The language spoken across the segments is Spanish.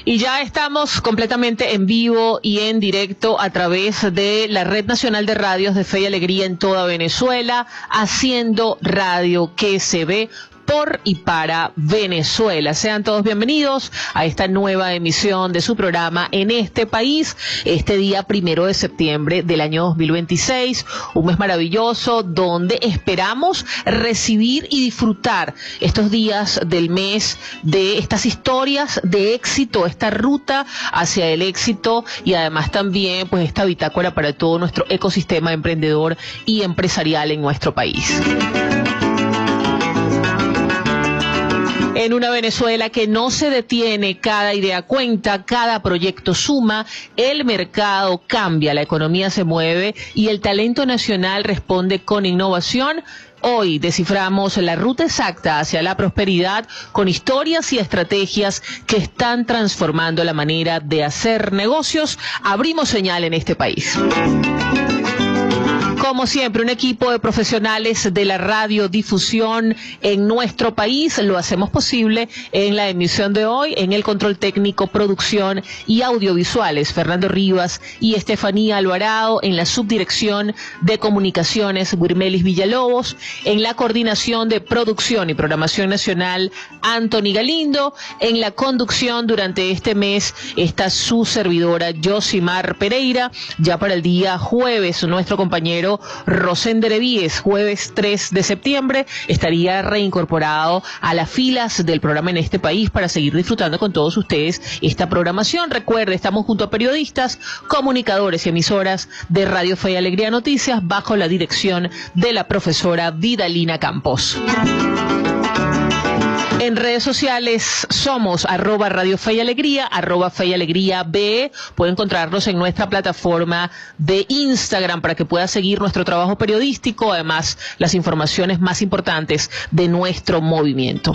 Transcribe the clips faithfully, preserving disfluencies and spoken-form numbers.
Y ya estamos completamente en vivo y en directo a través de la Red Nacional de Radios de Fe y Alegría en toda Venezuela, haciendo radio que se ve por y para Venezuela. Sean todos bienvenidos a esta nueva emisión de su programa En este País, este día primero de septiembre del año dos mil veintiséis, un mes maravilloso donde esperamos recibir y disfrutar estos días del mes de estas historias de éxito, esta ruta hacia el éxito y además también pues esta bitácora para todo nuestro ecosistema emprendedor y empresarial en nuestro país. En una Venezuela que no se detiene, cada idea cuenta, cada proyecto suma, el mercado cambia, la economía se mueve y el talento nacional responde con innovación. Hoy desciframos la ruta exacta hacia la prosperidad con historias y estrategias que están transformando la manera de hacer negocios. Abrimos señal en este país. Como siempre, un equipo de profesionales de la radiodifusión en nuestro país. Lo hacemos posible en la emisión de hoy, en el control técnico, producción y audiovisuales, Fernando Rivas y Estefanía Alvarado, en la subdirección de comunicaciones, Wirmelis Villalobos, en la coordinación de producción y programación nacional, Anthony Galindo, en la conducción durante este mes está su servidora, Yosimar Pereira. Ya para el día jueves, nuestro compañero Rosender Evíes, jueves tres de septiembre, estaría reincorporado a las filas del programa En este País para seguir disfrutando con todos ustedes esta programación. Recuerde, estamos junto a periodistas, comunicadores y emisoras de Radio Fe y Alegría Noticias bajo la dirección de la profesora Vidalina Campos. En redes sociales somos arroba Radio Fe y Alegría, arroba Fe y Alegría B. Puede encontrarnos en nuestra plataforma de Instagram para que pueda seguir nuestro trabajo periodístico, además las informaciones más importantes de nuestro movimiento.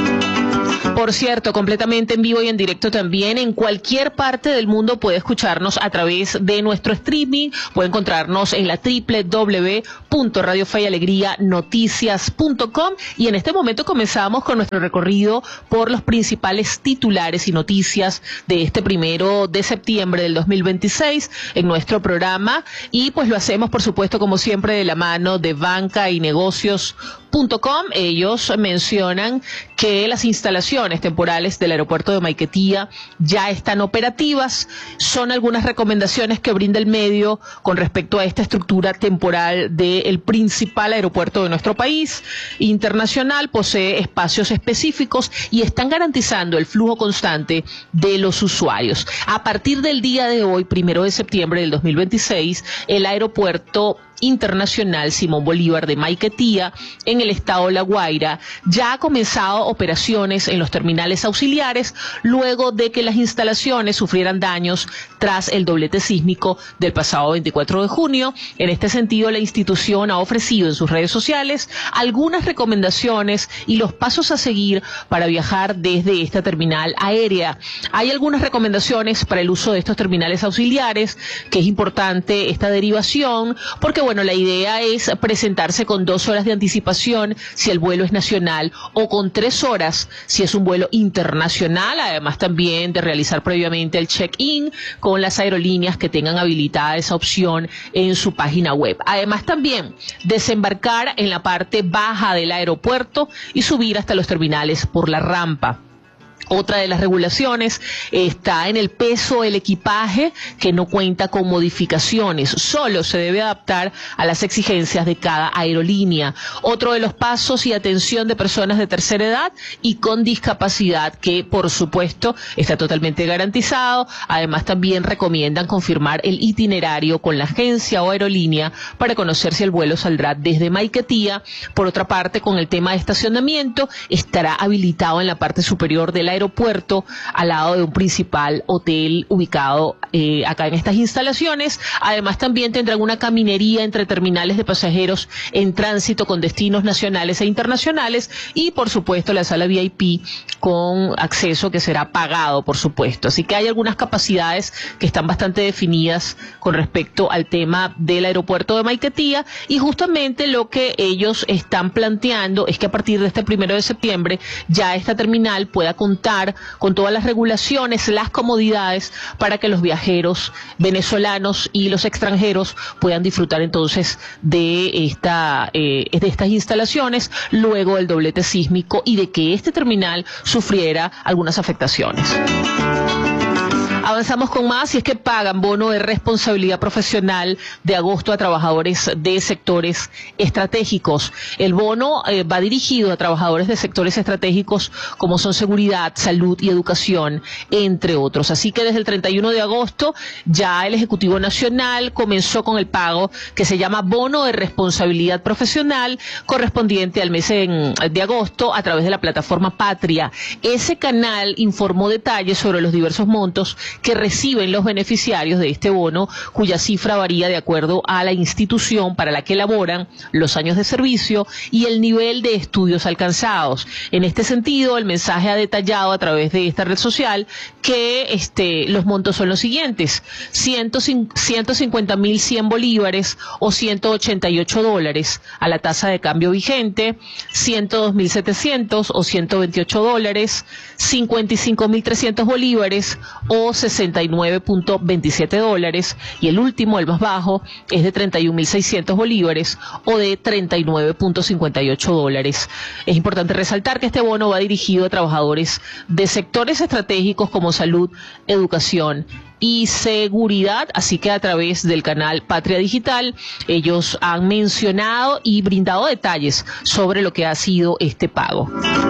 Por cierto, completamente en vivo y en directo también en cualquier parte del mundo puede escucharnos a través de nuestro streaming, puede encontrarnos en la doble u doble u doble u punto radio fe y alegría noticias punto com y en este momento comenzamos con nuestro recorrido por los principales titulares y noticias de este primero de septiembre del dos mil veintiséis en nuestro programa y pues lo hacemos por supuesto como siempre de la mano de banca y negocios punto com. Ellos mencionan que las instalaciones temporales del aeropuerto de Maiquetía ya están operativas. Son algunas recomendaciones que brinda el medio con respecto a esta estructura temporal del principal aeropuerto de nuestro país internacional. Posee espacios específicos y están garantizando el flujo constante de los usuarios. A partir del día de hoy, primero de septiembre del dos mil veintiséis, el aeropuerto Internacional Simón Bolívar de Maiquetía, en el estado La Guaira, ya ha comenzado operaciones en los terminales auxiliares luego de que las instalaciones sufrieran daños tras el doblete sísmico del pasado veinticuatro de junio. En este sentido, la institución ha ofrecido en sus redes sociales algunas recomendaciones y los pasos a seguir para viajar desde esta terminal aérea. Hay algunas recomendaciones para el uso de estos terminales auxiliares, que es importante esta derivación, porque bueno, la idea es presentarse con dos horas de anticipación si el vuelo es nacional o con tres horas si es un vuelo internacional, además también de realizar previamente el check-in con las aerolíneas que tengan habilitada esa opción en su página web. Además también desembarcar en la parte baja del aeropuerto y subir hasta los terminales por la rampa. Otra de las regulaciones está en el peso del equipaje que no cuenta con modificaciones, solo se debe adaptar a las exigencias de cada aerolínea. Otro de los pasos y atención de personas de tercera edad y con discapacidad que por supuesto está totalmente garantizado. Además también recomiendan confirmar el itinerario con la agencia o aerolínea para conocer si el vuelo saldrá desde Maiquetía. Por otra parte, con el tema de estacionamiento, estará habilitado en la parte superior de la aeropuerto al lado de un principal hotel ubicado eh, acá en estas instalaciones. Además también tendrán una caminería entre terminales de pasajeros en tránsito con destinos nacionales e internacionales y por supuesto la sala V I P con acceso que será pagado por supuesto. Así que hay algunas capacidades que están bastante definidas con respecto al tema del aeropuerto de Maiquetía y justamente lo que ellos están planteando es que a partir de este primero de septiembre ya esta terminal pueda contar contar con todas las regulaciones, las comodidades para que los viajeros venezolanos y los extranjeros puedan disfrutar entonces de esta eh, de estas instalaciones luego del doblete sísmico y de que este terminal sufriera algunas afectaciones. Avanzamos con más y es que pagan bono de responsabilidad profesional de agosto a trabajadores de sectores estratégicos. El bono eh, va dirigido a trabajadores de sectores estratégicos como son seguridad, salud y educación, entre otros. Así que desde el treinta y uno de agosto ya el Ejecutivo Nacional comenzó con el pago que se llama bono de responsabilidad profesional correspondiente al mes en, de agosto a través de la plataforma Patria. Ese canal informó detalles sobre los diversos montos que reciben los beneficiarios de este bono, cuya cifra varía de acuerdo a la institución para la que laboran, los años de servicio y el nivel de estudios alcanzados. En este sentido, el mensaje ha detallado a través de esta red social que este, los montos son los siguientes: ciento cincuenta mil cien bolívares o ciento ochenta y ocho dólares a la tasa de cambio vigente, ciento dos mil setecientos o ciento veintiocho dólares, cincuenta y cinco mil trescientos bolívares o sesenta y nueve punto veintisiete dólares, y el último, el más bajo, es de treinta y un mil seiscientos bolívares o de treinta y nueve punto cincuenta y ocho dólares. Es importante resaltar que este bono va dirigido a trabajadores de sectores estratégicos como salud, educación y seguridad, así que a través del canal Patria Digital ellos han mencionado y brindado detalles sobre lo que ha sido este pago.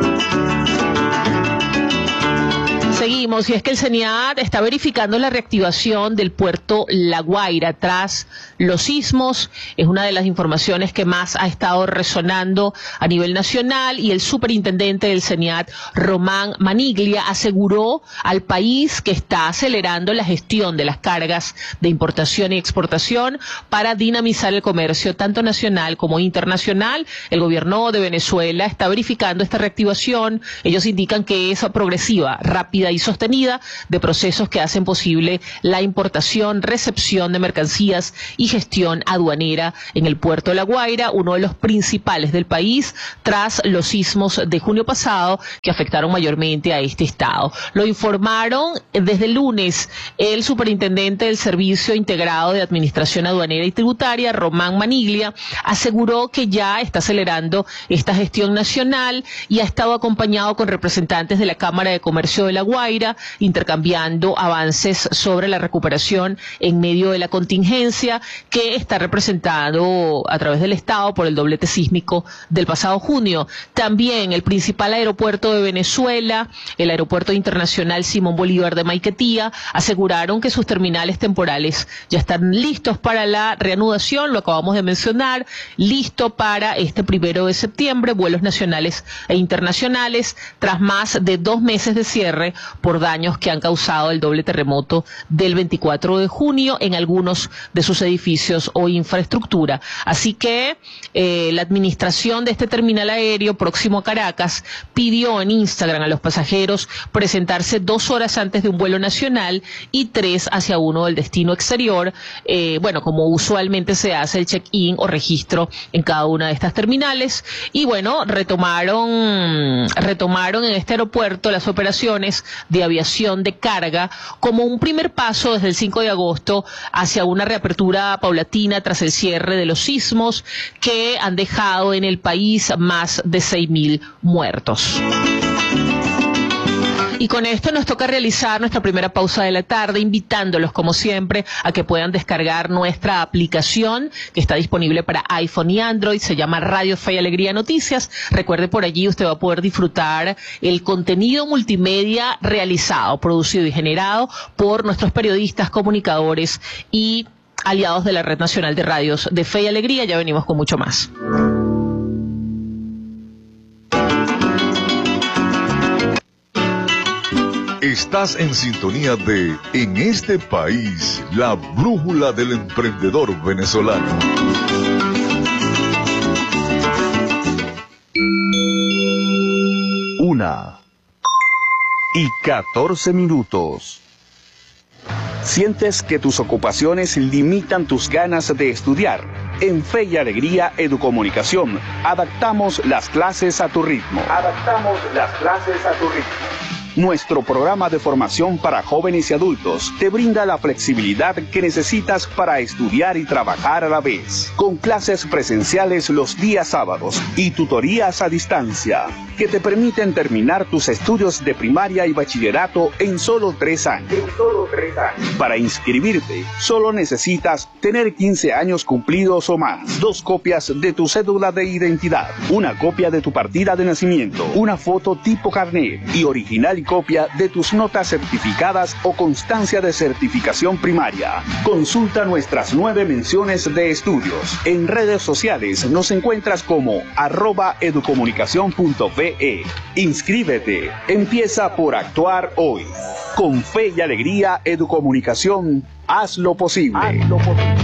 Seguimos, y es que el CENIAT está verificando la reactivación del puerto La Guaira tras los sismos. Es una de las informaciones que más ha estado resonando a nivel nacional, y el superintendente del CENIAT, Román Maniglia, aseguró al país que está acelerando la gestión de las cargas de importación y exportación para dinamizar el comercio tanto nacional como internacional. El gobierno de Venezuela está verificando esta reactivación. Ellos indican que es progresiva, rápida y sostenida, de procesos que hacen posible la importación, recepción de mercancías y gestión aduanera en el puerto de La Guaira, uno de los principales del país, tras los sismos de junio pasado que afectaron mayormente a este estado. Lo informaron desde el lunes el superintendente del Servicio Integrado de Administración Aduanera y Tributaria, Román Maniglia, aseguró que ya está acelerando esta gestión nacional y ha estado acompañado con representantes de la Cámara de Comercio de La Guaira, intercambiando avances sobre la recuperación en medio de la contingencia que está representado a través del Estado por el doblete sísmico del pasado junio. También el principal aeropuerto de Venezuela, el Aeropuerto Internacional Simón Bolívar de Maiquetía, aseguraron que sus terminales temporales ya están listos para la reanudación, lo acabamos de mencionar, listo para este primero de septiembre, vuelos nacionales e internacionales, tras más de dos meses de cierre por daños que han causado el doble terremoto del veinticuatro de junio en algunos de sus edificios o infraestructura. Así que eh, la administración de este terminal aéreo próximo a Caracas pidió en Instagram a los pasajeros presentarse dos horas antes de un vuelo nacional y tres hacia uno del destino exterior, eh, bueno, como usualmente se hace el check-in o registro en cada una de estas terminales. Y bueno, retomaron, retomaron en este aeropuerto las operaciones de aviación de carga como un primer paso desde el cinco de agosto hacia una reapertura paulatina tras el cierre de los sismos que han dejado en el país más de seis mil muertos. Y con esto nos toca realizar nuestra primera pausa de la tarde, invitándolos como siempre a que puedan descargar nuestra aplicación que está disponible para iPhone y Android. Se llama Radio Fe y Alegría Noticias. Recuerde, por allí usted va a poder disfrutar el contenido multimedia realizado, producido y generado por nuestros periodistas, comunicadores y aliados de la Red Nacional de Radios de Fe y Alegría. Ya venimos con mucho más. Estás en sintonía de En este país, la brújula del emprendedor venezolano. Una y catorce minutos. ¿Sientes que tus ocupaciones limitan tus ganas de estudiar? En Fe y Alegría Educomunicación, adaptamos las clases a tu ritmo. Adaptamos las clases a tu ritmo. Nuestro programa de formación para jóvenes y adultos te brinda la flexibilidad que necesitas para estudiar y trabajar a la vez, con clases presenciales los días sábados y tutorías a distancia, que te permiten terminar tus estudios de primaria y bachillerato en solo tres años. En solo tres años. Para inscribirte, solo necesitas tener quince años cumplidos o más, dos copias de tu cédula de identidad, una copia de tu partida de nacimiento, una foto tipo carnet y original y copia de tus notas certificadas o constancia de certificación primaria. Consulta nuestras nueve menciones de estudios. En redes sociales nos encuentras como arroba educomunicación punto ve. Inscríbete. Empieza por actuar hoy. Con fe y alegría, Educomunicación, haz lo posible. Haz lo posible.